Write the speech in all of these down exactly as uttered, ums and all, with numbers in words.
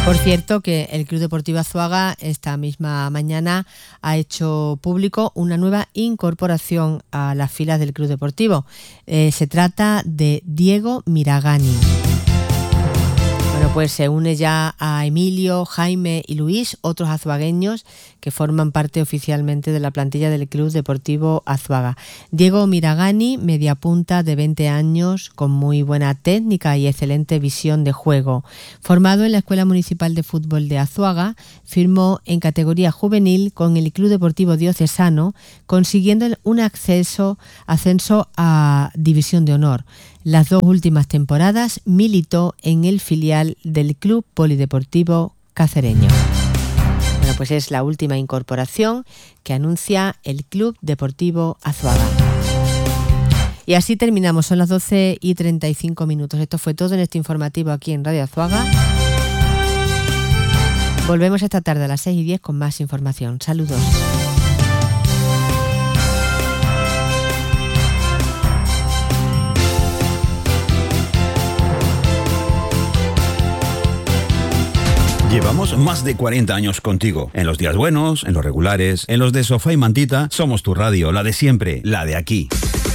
Por cierto, que el Club Deportivo Azuaga esta misma mañana ha hecho público una nueva incorporación a las filas del Club Deportivo. Eh, se trata de Diego Miragani. Bueno, pues se une ya a Emilio, Jaime y Luis, otros azuagueños que forman parte oficialmente de la plantilla del Club Deportivo Azuaga. Diego Miragani, mediapunta de veinte años, con muy buena técnica y excelente visión de juego. Formado en la Escuela Municipal de Fútbol de Azuaga, firmó en categoría juvenil con el Club Deportivo Diocesano, consiguiendo un acceso, ascenso a División de Honor. Las dos últimas temporadas militó en el filial del Club Polideportivo Cacereño. Bueno, pues es la última incorporación que anuncia el Club Deportivo Azuaga. Y así terminamos, son las doce y treinta y cinco minutos. Esto fue todo en este informativo aquí en Radio Azuaga. Volvemos esta tarde a las seis y diez con más información. Saludos. Llevamos más de cuarenta años contigo. En los días buenos, en los regulares, en los de sofá y mantita, somos tu radio, la de siempre, la de aquí.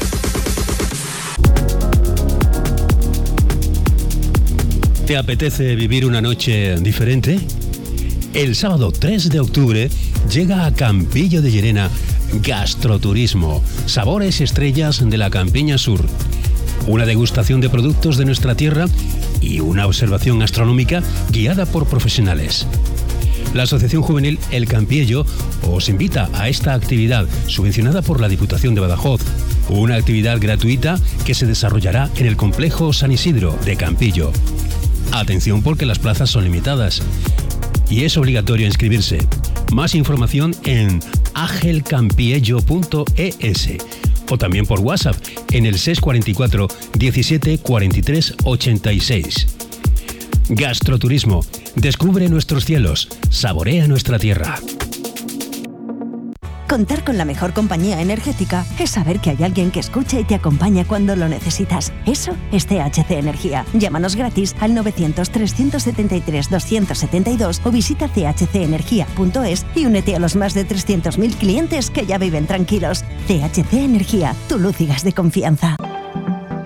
¿Te apetece vivir una noche diferente? El sábado tres de octubre llega a Campillo de Llerena Gastroturismo, sabores estrellas de la Campiña Sur. Una degustación de productos de nuestra tierra y una observación gastronómica guiada por profesionales. La Asociación Juvenil El Campiello os invita a esta actividad subvencionada por la Diputación de Badajoz. Una actividad gratuita que se desarrollará en el complejo San Isidro de Campillo. Atención porque las plazas son limitadas y es obligatorio inscribirse. Más información en agelcampiello punto es o también por WhatsApp en el seis cuatro cuatro, diecisiete, cuarenta y tres, ochenta y seis. Gastroturismo. Descubre nuestros cielos. Saborea nuestra tierra. Contar con la mejor compañía energética es saber que hay alguien que escucha y te acompaña cuando lo necesitas. Eso es T H C Energía. Llámanos gratis al novecientos, trescientos setenta y tres, doscientos setenta y dos o visita c h c energía punto es y únete a los más de trescientos mil clientes que ya viven tranquilos. T H C Energía, tu luz y gas de confianza.